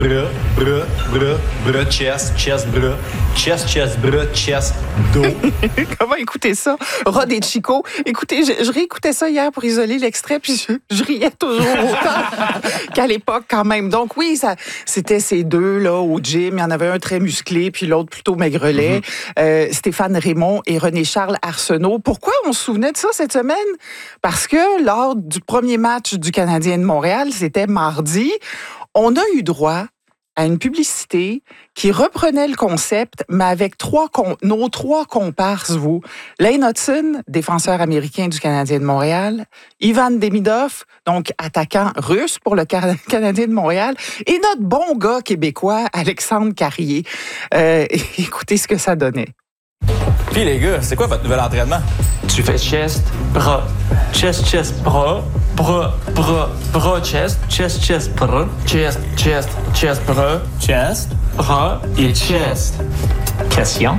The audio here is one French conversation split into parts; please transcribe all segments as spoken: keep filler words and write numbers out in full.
Bras, bras, bras, bras, chest, chest, bras, chest, chest, bras, chest, dos. Comment écouter ça? Rod et Chico. Écoutez, je, je réécoutais ça hier pour isoler l'extrait, puis je, je riais toujours autant qu'à l'époque quand même. Donc oui, ça, c'était ces deux là au gym. Il y en avait un très musclé, puis l'autre plutôt maigrelet. Mm-hmm. Euh, Stéphane Raymond et René-Charles Arsenault. Pourquoi on se souvenait de ça cette semaine? Parce que lors du premier match du Canadien de Montréal, c'était mardi, on a eu droit à une publicité qui reprenait le concept, mais avec trois com- nos trois comparses, vous. Lane Hutson, défenseur américain du Canadien de Montréal, Ivan Demidov, donc attaquant russe pour le Canadien de Montréal, et notre bon gars québécois, Alexandre Carrier. Euh, écoutez ce que ça donnait. Puis les gars, c'est quoi votre nouvel entraînement? Tu fais chest, bras, chest, chest, bras, bras, bras, bras, chest, chest, chest, bras, chest, chest, chest, bras, Chest. bras et chest. Question?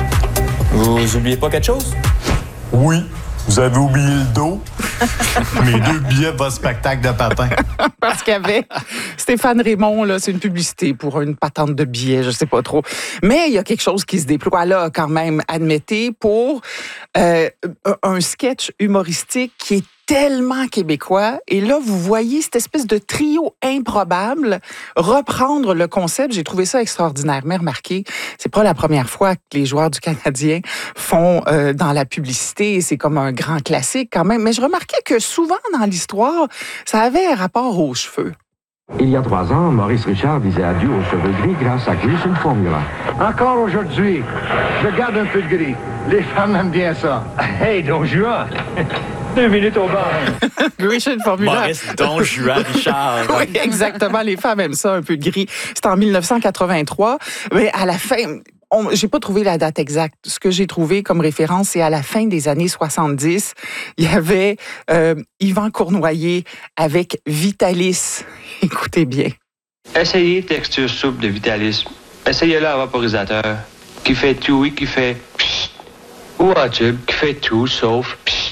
Vous oubliez pas quelque chose? Oui, vous avez oublié le dos. Mes deux billets de votre spectacle de patin. Parce qu'il y avait Stéphane Raymond, là, c'est une publicité pour une patente de billets, je sais pas trop. Mais il y a quelque chose qui se déploie là, quand même, admettez, pour euh, un sketch humoristique qui est tellement québécois. Et là, vous voyez cette espèce de trio improbable reprendre le concept. J'ai trouvé ça extraordinaire. Mais remarquez, c'est pas la première fois que les joueurs du Canadien font euh, dans la publicité. C'est comme un grand classique quand même. Mais je remarquais que souvent dans l'histoire, ça avait rapport aux cheveux. Il y a trois ans, Maurice Richard disait adieu aux cheveux gris grâce à Grecian Formula. Encore aujourd'hui, je garde un peu de gris. Les femmes aiment bien ça. Hey, Don Juan! Deux minutes au bar. Grecian Formula. Maurice Don Juan Richard. Oui, exactement. Les femmes aiment ça, un peu de gris. C'était en dix-neuf cent quatre-vingt-trois. Mais à la fin... On, j'ai pas trouvé la date exacte. Ce que j'ai trouvé comme référence, c'est à la fin des années soixante-dix. Il y avait euh, Yvan Cournoyer avec Vitalis. Écoutez bien. Essayez texture souple de Vitalis. Essayez-le à vaporisateur. Qui fait tout, oui, qui fait pssst. Ou à tube, qui fait tout, sauf pssst.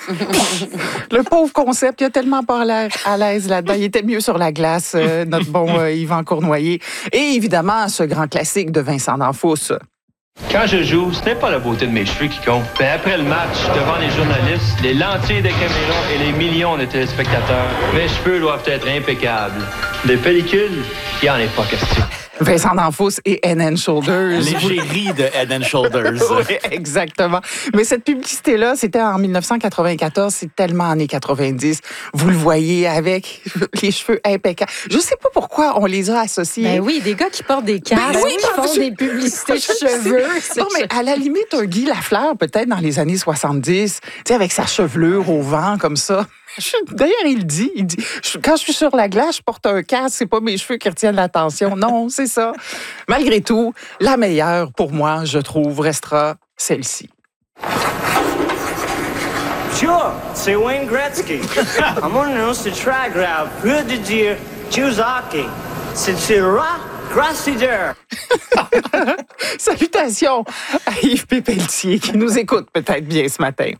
Le pauvre concept, il a tellement pas l'air à l'aise là-dedans. Il était mieux sur la glace, euh, notre bon euh, Yvan Cournoyer. Et évidemment, ce grand classique de Vincent D'Anfos. Quand je joue, ce n'est pas la beauté de mes cheveux qui compte. Mais après le match, devant les journalistes, les lentilles des caméras et les millions de téléspectateurs, mes cheveux doivent être impeccables. Des pellicules, il n'y en est pas question. Vincent D'Anfos et Head and Shoulders. L'égérie de Head and Shoulders. Oui, exactement. Mais cette publicité-là, c'était en dix-neuf cent quatre-vingt-quatorze, c'est tellement années quatre-vingt-dix. Vous le voyez avec les cheveux impeccables. Je sais pas pourquoi on les a associés. Ben oui, des gars qui portent des casques, ben oui, qui font je... des publicités de cheveux. Non, mais à la limite, un Guy Lafleur, peut-être dans les années soixante-dix, tu sais, avec sa chevelure au vent, comme ça. D'ailleurs, il dit, il dit, quand je suis sur la glace, je porte un casque, c'est pas mes cheveux qui retiennent l'attention. Non, c'est ça. Malgré tout, la meilleure, pour moi, je trouve, restera celle-ci. Sure, c'est Wayne Gretzky. I'm on an the track route. Good to dire, choose hockey. C'est Ra Grassider. Salutations à Yves Pépeltier qui nous écoute peut-être bien ce matin.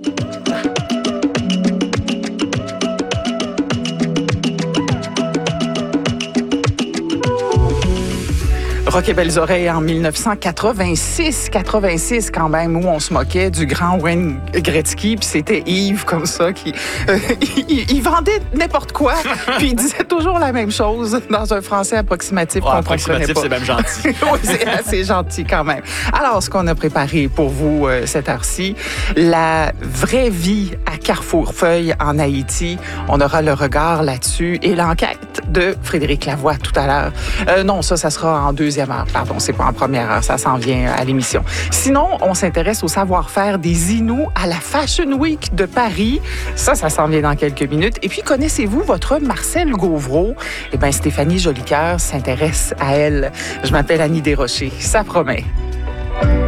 Rock et Belles Oreilles en dix-neuf cent quatre-vingt-six, quatre-vingt-six quand même, où on se moquait du grand Wayne Gretzky, puis c'était Yves comme ça qui euh, il, il vendait n'importe quoi, puis il disait toujours la même chose dans un français approximatif oh, qu'on approximatif, comprenait pas. C'est même gentil. Oui, c'est assez gentil quand même. Alors, ce qu'on a préparé pour vous euh, cette heure-ci, la vraie vie à Carrefour-Feuille en Haïti. On aura le regard là-dessus et l'enquête de Frédéric Lavoie tout à l'heure. Euh, non, ça, ça sera en deuxième heure. Pardon, c'est pas en première heure, ça s'en vient à l'émission. Sinon, on s'intéresse au savoir-faire des Inuits à la Fashion Week de Paris. Ça, ça s'en vient dans quelques minutes. Et puis, connaissez-vous votre Marcel Gauvreau? Eh bien, Stéphanie Jolicoeur s'intéresse à elle. Je m'appelle Annie Desrochers. Ça promet.